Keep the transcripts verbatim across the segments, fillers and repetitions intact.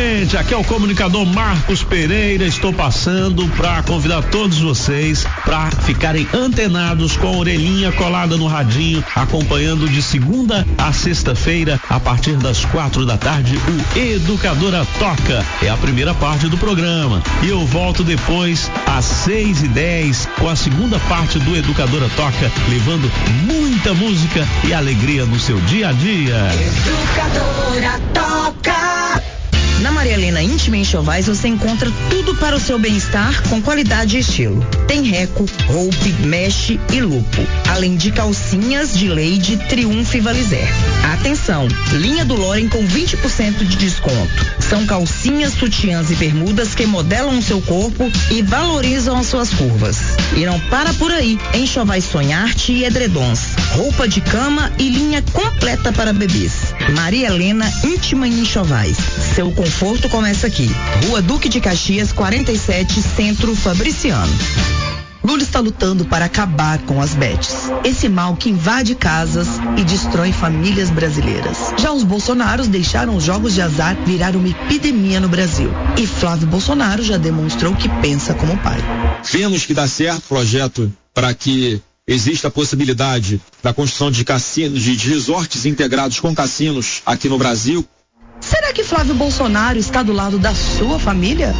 gente, aqui é o comunicador Marcos Pereira. Estou passando para convidar todos vocês para ficarem antenados com a orelhinha colada no radinho, acompanhando de segunda a sexta-feira, a partir das quatro da tarde, o Educadora Toca. É a primeira parte do programa. E eu volto depois às seis e dez com a segunda parte do Educadora Toca, levando muita música e alegria no seu dia a dia. Educadora Toca. Na Maria Helena Íntima Enxovais você encontra tudo para o seu bem-estar com qualidade e estilo. Tem reco, roupe, meche e lupo, além de calcinhas de Lady, Triunfo e Valizer. Atenção, linha do Loren com vinte por cento de desconto. São calcinhas, sutiãs e bermudas que modelam o seu corpo e valorizam as suas curvas. E não para por aí, Enxovais Sonharte e edredons, roupa de cama e linha completa para bebês. Maria Helena Íntima Enxovais. Seu conforto começa aqui. Rua Duque de Caxias, quarenta e sete, Centro Fabriciano. Lula está lutando para acabar com as bets, esse mal que invade casas e destrói famílias brasileiras. Já os Bolsonaros deixaram os jogos de azar virar uma epidemia no Brasil. E Flávio Bolsonaro já demonstrou que pensa como pai. Vemos que dá certo o projeto para que exista a possibilidade da construção de cassinos, de resorts integrados com cassinos aqui no Brasil. Será que Flávio Bolsonaro está do lado da sua família?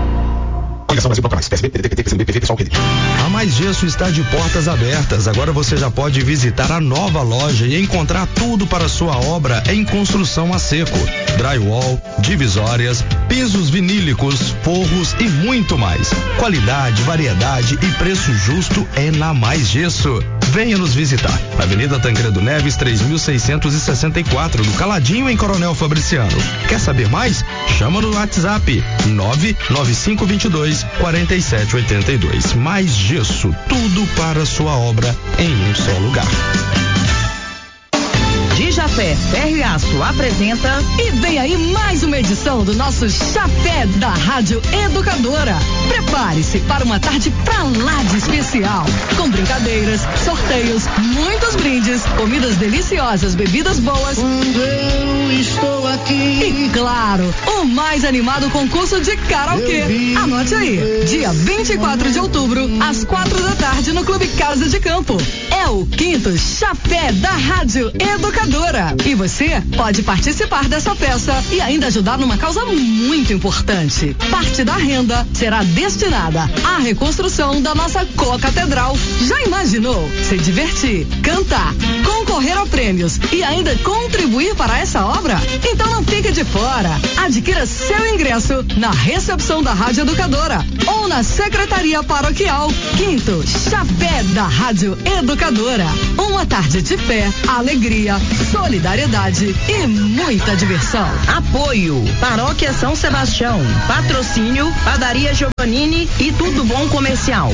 A Mais Gesso está de portas abertas. Agora você já pode visitar a nova loja e encontrar tudo para sua obra em construção a seco. Drywall, divisórias, pisos vinílicos, forros e muito mais. Qualidade, variedade e preço justo é na Mais Gesso. Venha nos visitar. Avenida Tancredo Neves, três mil seiscentos e sessenta e quatro, do Caladinho, em Coronel Fabriciano. Quer saber mais? Chama no WhatsApp nove nove cinco dois dois, quatro sete oito dois. Mais Gesso, tudo para sua obra em um só lugar. Dijafé Ferro e Aço apresenta e vem aí mais uma edição do nosso Chapé da Rádio Educadora. Prepare-se para uma tarde pra lá de especial, com brincadeiras, sorteios, muitos brindes, comidas deliciosas, bebidas boas. Quando eu estou aqui. E claro, o mais animado concurso de karaokê. Anote aí, dia vinte e quatro de outubro, às quatro da tarde, no Clube Casa de Campo. É o quinto Chapé da Rádio Educadora. E você pode participar dessa festa e ainda ajudar numa causa muito importante. Parte da renda será destinada à reconstrução da nossa co-catedral. Já imaginou se divertir, cantar, concorrer a prêmios e ainda contribuir para essa obra? Então não fique de fora. Adquira seu ingresso na recepção da Rádio Educadora ou na Secretaria Paroquial. Quinto Chapé da Rádio Educadora. Uma tarde de fé, alegria, solidariedade e muita diversão. Apoio Paróquia São Sebastião. Patrocínio Padaria Giovannini e Tudo Bom Comercial.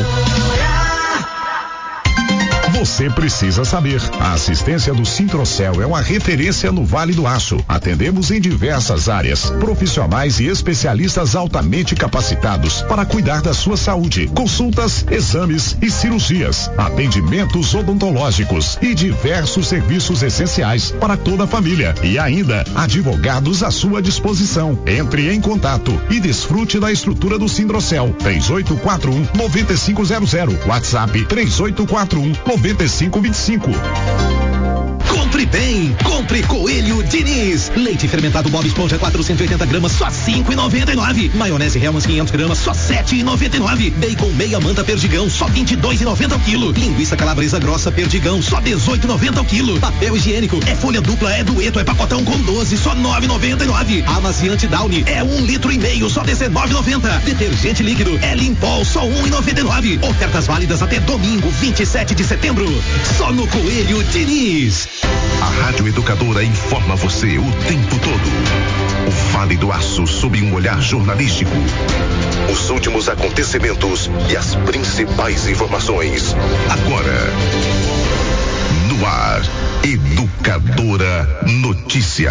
Você precisa saber. A assistência do Sintrocel é uma referência no Vale do Aço. Atendemos em diversas áreas. Profissionais e especialistas altamente capacitados para cuidar da sua saúde. Consultas, exames e cirurgias. Atendimentos odontológicos e diversos serviços essenciais para toda a família. E ainda, advogados à sua disposição. Entre em contato e desfrute da estrutura do Sintrocel. três oito quatro um, nove cinco zero zero. WhatsApp três oito quatro um, nove cinco dois cinco. Compre bem, compre Coelho Diniz. Leite fermentado Bob Esponja quatrocentos e oitenta gramas, só cinco e noventa e nove. Maionese Hellmann's quinhentos gramas, só sete e noventa e nove. Bacon meia manta Perdigão, só vinte e dois e noventa ao quilo. Linguiça calabresa grossa Perdigão, só dezoito e noventa ao quilo. Papel higiênico é folha dupla, é dueto, é pacotão com doze, só nove e noventa e nove. Amaciante Downy é um litro e meio, só dezenove e noventa. Detergente líquido é Limpol, só um e noventa e nove. Ofertas válidas até domingo, vinte e sete de setembro. Só no Coelho Diniz. A Rádio Educadora informa você o tempo todo. O Vale do Aço sob um olhar jornalístico. Os últimos acontecimentos e as principais informações. Agora, no ar, Educadora Notícia.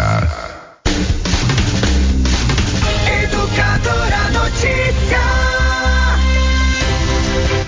Educadora Notícia. Agora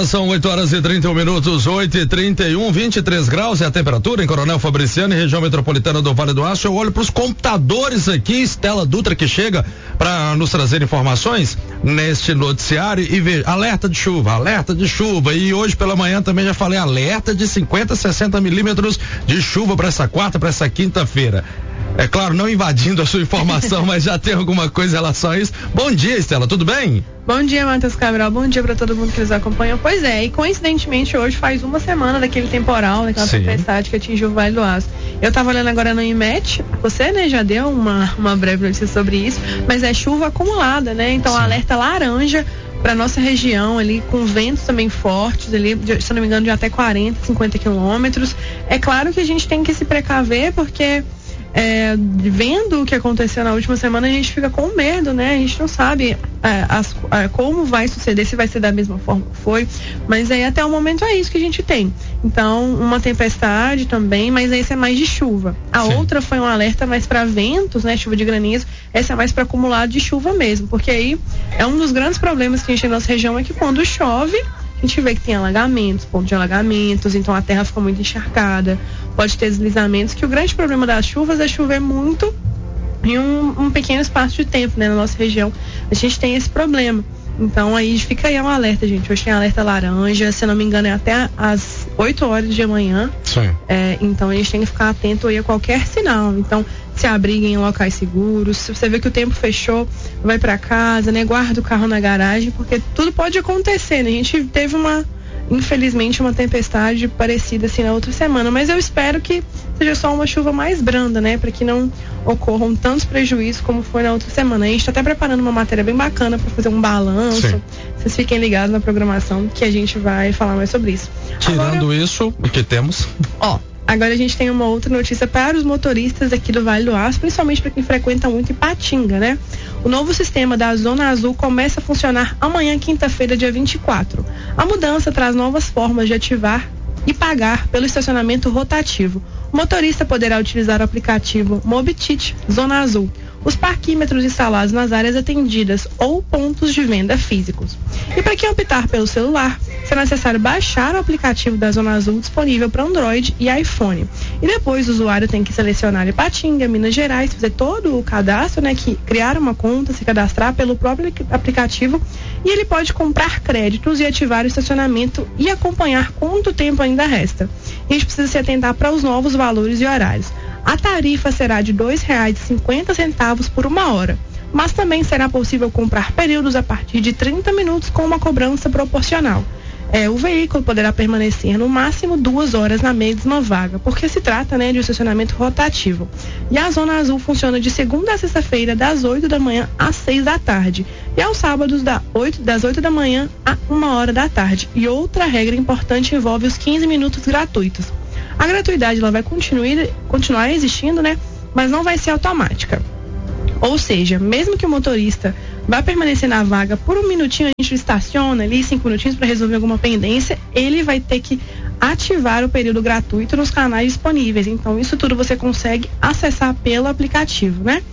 Agora são oito horas e trinta e um minutos, oito e trinta e um, vinte e três graus é a temperatura em Coronel Fabriciano, região metropolitana do Vale do Aço. Eu olho para os computadores aqui, Estela Dutra que chega para nos trazer informações neste noticiário e vejo alerta de chuva, alerta de chuva. E hoje pela manhã também já falei alerta de cinquenta, sessenta milímetros de chuva para essa quarta, para essa quinta-feira. É claro, não invadindo a sua informação, mas já tem alguma coisa em relação a isso. Bom dia, Estela, tudo bem? Bom dia, Matheus Cabral, bom dia para todo mundo que nos acompanha. Pois é, e coincidentemente hoje faz uma semana daquele temporal, daquela Sim. tempestade que atingiu o Vale do Aço. Eu tava olhando agora no IMET, você, né, já deu uma, uma breve notícia sobre isso, mas é chuva acumulada, né? Então, Sim. alerta laranja para nossa região ali, com ventos também fortes ali, de, se não me engano, de até quarenta, cinquenta quilômetros. É claro que a gente tem que se precaver, porque É, vendo o que aconteceu na última semana, a gente fica com medo, né? A gente não sabe é, as, é, como vai suceder, se vai ser da mesma forma que foi, mas aí até o momento é isso que a gente tem. Então, uma tempestade também, mas esse é mais de chuva. A Sim. outra foi um alerta mais para ventos, né? Chuva de granizo. Essa é mais para acumulado de chuva mesmo, porque aí é um dos grandes problemas que a gente tem na nossa região, é que quando chove, a gente vê que tem alagamentos, pontos de alagamentos, então a terra fica muito encharcada, pode ter deslizamentos, que o grande problema das chuvas é chover muito em um, um pequeno espaço de tempo, né, na nossa região. A gente tem esse problema. Então aí fica aí um alerta, gente. Hoje tem alerta laranja, se eu não me engano é até às oito horas de manhã. Sim. É, então a gente tem que ficar atento aí a qualquer sinal. Então, se abriguem em locais seguros. Se você vê que o tempo fechou, vai para casa, né? Guarda o carro na garagem, porque tudo pode acontecer, né? A gente teve uma, infelizmente, uma tempestade parecida assim na outra semana, mas eu espero que seja só uma chuva mais branda, né? Para que não ocorram tantos prejuízos como foi na outra semana. A gente está até preparando uma matéria bem bacana para fazer um balanço. Sim. Vocês fiquem ligados na programação que a gente vai falar mais sobre isso. Tirando Agora, isso, o que temos? Ó, agora a gente tem uma outra notícia para os motoristas aqui do Vale do Aço, principalmente para quem frequenta muito Ipatinga, né? O novo sistema da Zona Azul começa a funcionar amanhã, quinta-feira, dia vinte e quatro. A mudança traz novas formas de ativar e pagar pelo estacionamento rotativo. O motorista poderá utilizar o aplicativo Mobtit Zona Azul, os parquímetros instalados nas áreas atendidas ou pontos de venda físicos. E para quem optar pelo celular, será necessário baixar o aplicativo da Zona Azul disponível para Android e iPhone. E depois o usuário tem que selecionar Ipatinga, Minas Gerais, fazer todo o cadastro, né, que criar uma conta, se cadastrar pelo próprio aplicativo, e ele pode comprar créditos e ativar o estacionamento e acompanhar quanto tempo ainda resta. E a gente precisa se atentar para os novos valores e horários. A tarifa será de dois reais e cinquenta centavos por uma hora, mas também será possível comprar períodos a partir de trinta minutos com uma cobrança proporcional. É, o veículo poderá permanecer no máximo duas horas na mesma vaga, porque se trata, né, de um estacionamento rotativo. E a Zona Azul funciona de segunda a sexta-feira, das oito da manhã às seis da tarde, e aos sábados da oito, das oito da manhã a uma hora da tarde. E outra regra importante envolve os quinze minutos gratuitos. A gratuidade ela vai continuar, continuar existindo, né? Mas não vai ser automática. Ou seja, mesmo que o motorista vá permanecer na vaga por um minutinho, a gente estaciona ali, cinco minutinhos para resolver alguma pendência, ele vai ter que ativar o período gratuito nos canais disponíveis. Então, isso tudo você consegue acessar pelo aplicativo, né?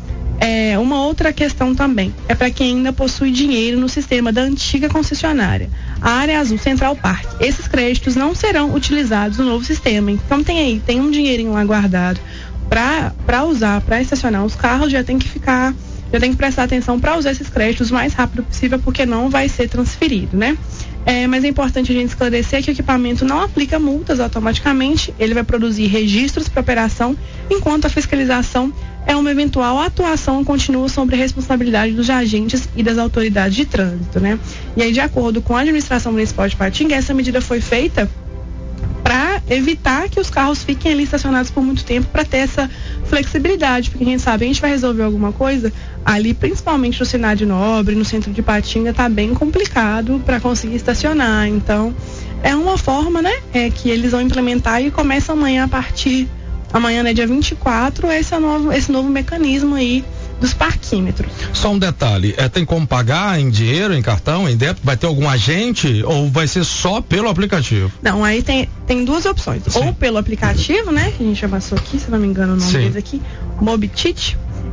É, uma outra questão também é para quem ainda possui dinheiro no sistema da antiga concessionária, a Área Azul Central Park. Esses créditos não serão utilizados no novo sistema. Então tem aí, tem um dinheirinho lá guardado para usar, para estacionar os carros, já tem que ficar, já tem que prestar atenção para usar esses créditos o mais rápido possível, porque não vai ser transferido, né? É, mas é importante a gente esclarecer que o equipamento não aplica multas automaticamente, ele vai produzir registros para operação, enquanto a fiscalização é uma eventual atuação continua sobre a responsabilidade dos agentes e das autoridades de trânsito, né? E aí, de acordo com a administração municipal de Ipatinga, essa medida foi feita para evitar que os carros fiquem ali estacionados por muito tempo, para ter essa flexibilidade, porque a gente sabe, a gente vai resolver alguma coisa ali, principalmente no Cidade Nobre, no centro de Ipatinga, tá bem complicado para conseguir estacionar. Então, é uma forma, né, é, que eles vão implementar e começa amanhã a partir amanhã, né, dia vinte e quatro, esse é novo, esse novo mecanismo aí dos parquímetros. Só um detalhe, é, tem como pagar em dinheiro, em cartão, em débito? Vai ter algum agente ou vai ser só pelo aplicativo? Não, aí tem, tem duas opções. Sim. Ou pelo aplicativo, né, que a gente já passou aqui, se não me engano o nome deles aqui, Mobtit,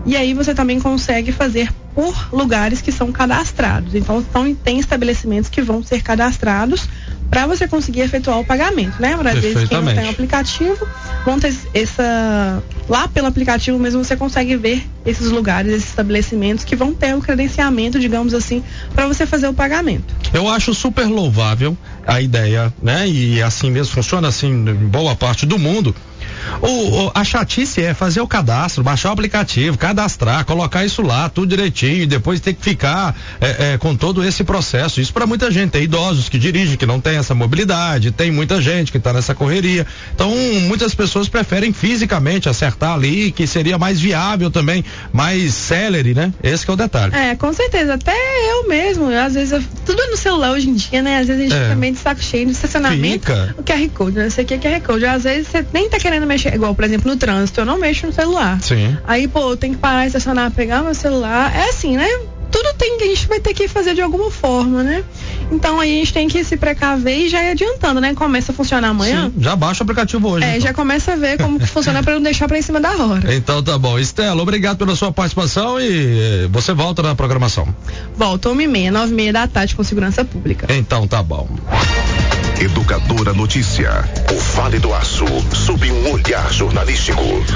E aí você também consegue fazer por lugares que são cadastrados. Então, então tem estabelecimentos que vão ser cadastrados para você conseguir efetuar o pagamento, né? Às vezes quem não tem o aplicativo, vão ter essa... Lá pelo aplicativo mesmo você consegue ver esses lugares, esses estabelecimentos que vão ter o credenciamento, digamos assim, para você fazer o pagamento. Eu acho super louvável a ideia, né? E assim mesmo funciona assim em boa parte do mundo. O, o, a chatice é fazer o cadastro, baixar o aplicativo, cadastrar, colocar isso lá, tudo direitinho, e depois ter que ficar é, é, com todo esse processo. Isso para muita gente, tem idosos que dirigem, que não tem essa mobilidade, tem muita gente que está nessa correria. Então, muitas pessoas preferem fisicamente acertar ali, que seria mais viável também, mais célere, né? Esse que é o detalhe. É, com certeza. Até eu mesmo, eu, às vezes, eu, tudo no celular hoje em dia, né? Às vezes a gente é. fica meio de saco cheio de estacionamento. Fica. O Q R Code, né? Isso aqui é Q R Code. Às vezes você nem tá querendo mexer, igual, por exemplo, no trânsito, eu não mexo no celular. Sim. Aí, pô, eu tenho que parar, estacionar, pegar meu celular. É assim, né? Tudo tem que a gente vai ter que fazer de alguma forma, né? Então aí a gente tem que se precaver e já ir adiantando, né? Começa a funcionar amanhã. Sim, já baixa o aplicativo hoje. É, então. já começa a ver como que funciona para não deixar para em cima da hora. Então tá bom. Estela, obrigado pela sua participação e você volta na programação. Volta, uma e meia, nove e meia da tarde com segurança pública. Então tá bom. Educadora Notícia. O Vale do Aço, sob um olhar jornalístico.